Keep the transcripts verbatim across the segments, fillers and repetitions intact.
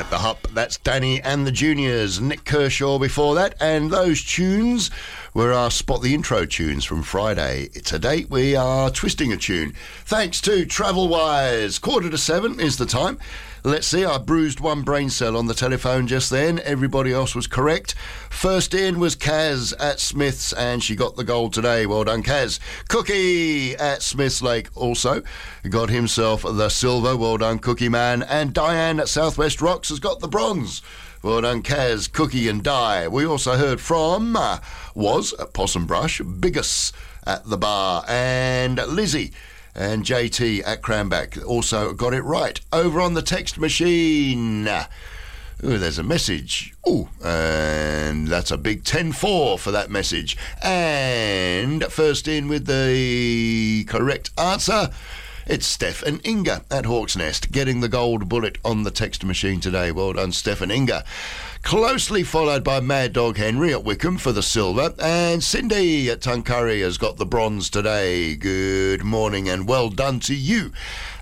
The Hup, that's Danny and the Juniors. Nick Kershaw before that, and those tunes were our Spot the Intro tunes from Friday. Today we are twisting a tune. Thanks to Travelwise. Quarter to seven is the time. Let's see, I bruised one brain cell on the telephone just then. Everybody else was correct. First in was Kaz at Smith's, and she got the gold today. Well done, Kaz. Cookie at Smith's Lake also got himself the silver. Well done, Cookie Man. And Diane at Southwest Rocks has got the bronze. Well done, Kaz, Cookie and Di. We also heard from, uh, was at Possum Brush, Biggest at the bar, and Lizzie and J T at Cranback also got it right. Over on the text machine, ooh, there's a message. Ooh, and that's a big ten four for that message. And first in with the correct answer, it's Steph and Inga at Hawk's Nest getting the gold bullet on the text machine today. Well done, Steph and Inga. Closely followed by Mad Dog Henry at Wickham for the silver, and Cindy at Tuncurry has got the bronze today. Good morning and well done to you.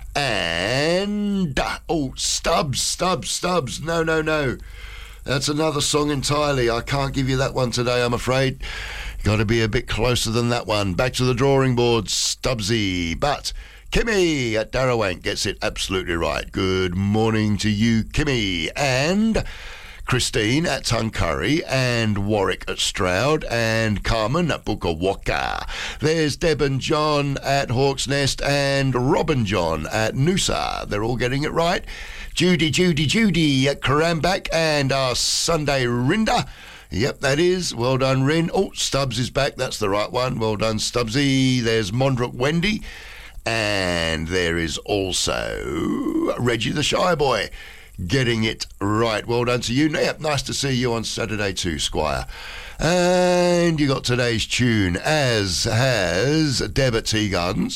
And, oh, Stubbs, Stubbs, Stubbs, no, no, no. That's another song entirely. I can't give you that one today, I'm afraid. Got to be a bit closer than that one. Back to the drawing board, Stubbsy. But Kimmy at Darrawank gets it absolutely right. Good morning to you, Kimmy. And Christine at Tuncurry, and Warwick at Stroud, and Carmen at Bukawaka. There's Deb and John at Hawk's Nest, and Rob and John at Noosa. They're all getting it right. Judy, Judy, Judy at Karambak, and our Sunday Rinda. Yep, that is. Well done, Rin. Oh, Stubbs is back. That's the right one. Well done, Stubbsy. There's Mondrick Wendy. And there is also Reggie the Shy Boy getting it right. Well done to you. Yep, nice to see you on Saturday too, Squire. And you got today's tune, as has Deb at Tea Gardens,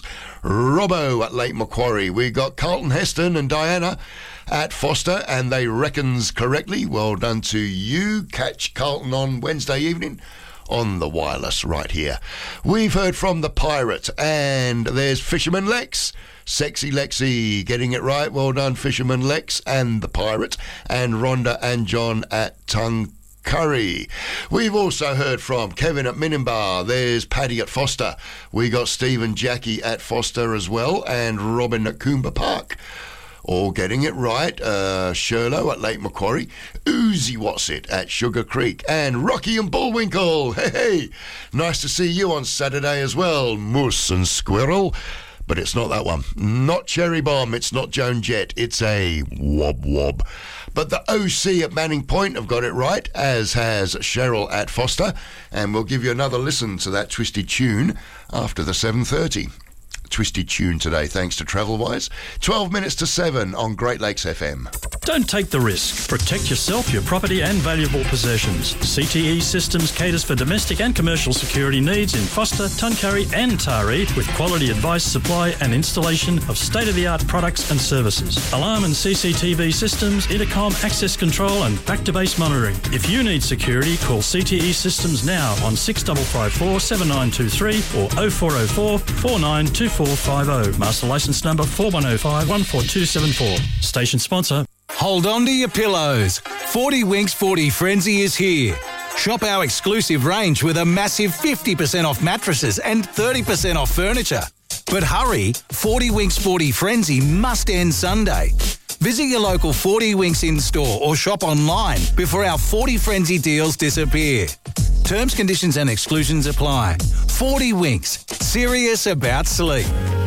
Robbo at Lake Macquarie. We got Carlton Heston and Diana at Foster, and they reckons correctly. Well done to you. Catch Carlton on Wednesday evening on the wireless right here. We've heard from the Pirate, and there's Fisherman Lex. Sexy Lexi getting it right. Well done, Fisherman Lex and the Pirate, and Rhonda and John at Tuncurry. We've also heard from Kevin at Minimbar. There's Paddy at Foster. We got Steve and Jackie at Foster as well, and Robin at Coomba Park. All getting it right. Uh, Sherlow at Lake Macquarie. Uzi Watsit at Sugar Creek. And Rocky and Bullwinkle. Hey, hey. Nice to see you on Saturday as well. Moose and Squirrel. But it's not that one. Not Cherry Bomb. It's not Joan Jett. It's a Wob Wob. But the O C at Manning Point have got it right, as has Cheryl at Foster. And we'll give you another listen to that twisty tune after the seven thirty. Twisty tune today, thanks to Travelwise. twelve minutes to seven on Great Lakes F M. Don't take the risk. Protect yourself, your property and valuable possessions. C T E Systems caters for domestic and commercial security needs in Foster, Tuncurry and Taree, with quality advice, supply and installation of state-of-the-art products and services. Alarm and C C T V systems, intercom, access control and back-to-base monitoring. If you need security, call C T E Systems now on six five five four, seven nine two three or oh four oh four, four nine two four five oh. Master license number four one oh five, one four two seven four. Station sponsor. Hold on to your pillows. forty Winks forty Frenzy is here. Shop our exclusive range with a massive fifty percent off mattresses and thirty percent off furniture. But hurry, forty Winks forty Frenzy must end Sunday. Visit your local forty Winks in-store or shop online before our forty Frenzy deals disappear. Terms, conditions and exclusions apply. forty Winks, serious about sleep.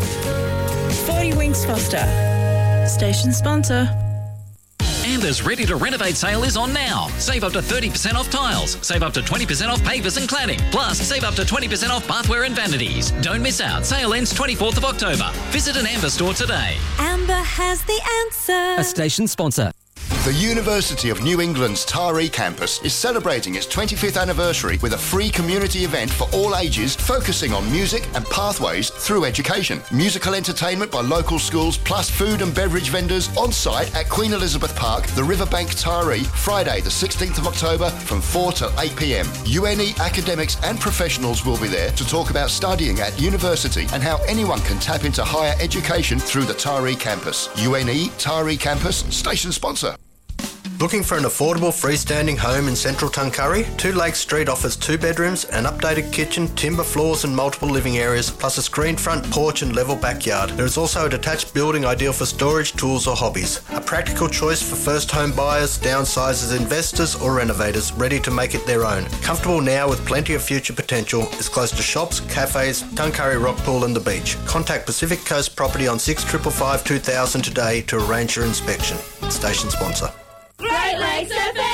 forty Winks Foster. Station sponsor. Amber's Ready to Renovate sale is on now. Save up to thirty percent off tiles. Save up to twenty percent off pavers and cladding. Plus, save up to twenty percent off bathware and vanities. Don't miss out. Sale ends twenty-fourth of October. Visit an Amber store today. Amber has the answer. A station sponsor. The University of New England's Taree campus is celebrating its twenty-fifth anniversary with a free community event for all ages focusing on music and pathways through education. Musical entertainment by local schools plus food and beverage vendors on site at Queen Elizabeth Park, the Riverbank Taree, Friday the sixteenth of October from four till eight p.m. U N E academics and professionals will be there to talk about studying at university and how anyone can tap into higher education through the Taree campus. U N E Taree campus, station sponsor. Looking for an affordable freestanding home in central Tuncurry? Two Lakes Street offers two bedrooms, an updated kitchen, timber floors and multiple living areas, plus a screened front porch and level backyard. There is also a detached building ideal for storage, tools or hobbies. A practical choice for first home buyers, downsizers, investors or renovators ready to make it their own. Comfortable now with plenty of future potential, is close to shops, cafes, Tuncurry Rockpool and the beach. Contact Pacific Coast Property on six five five five two thousand today to arrange your inspection. Station sponsor. Great Lakes F M.